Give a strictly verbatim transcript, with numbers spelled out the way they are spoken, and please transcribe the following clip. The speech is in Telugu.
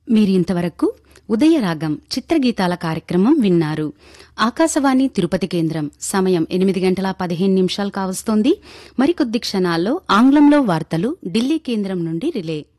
మీరింతవరకు ఉదయరాగం చిత్రగీతాల కార్యక్రమం విన్నారు. ఆకాశవాణి తిరుపతి కేంద్రం సమయం ఎనిమిది గంటల పదిహేను నిమిషాలు కావస్తోంది. మరికొద్ది క్షణాల్లో ఆంగ్లంలో వార్తలు ఢిల్లీ కేంద్రం నుండి రిలే.